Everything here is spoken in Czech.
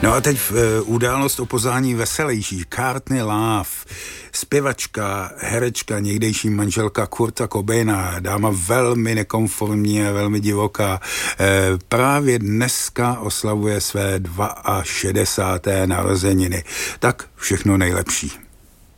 No a teď událost o pozvání veselější. Courtney Love, zpěvačka, herečka, někdejší manželka Kurta Cobaina, dáma velmi nekonformní a velmi divoká, právě dneska oslavuje své 62. narozeniny. Tak všechno nejlepší.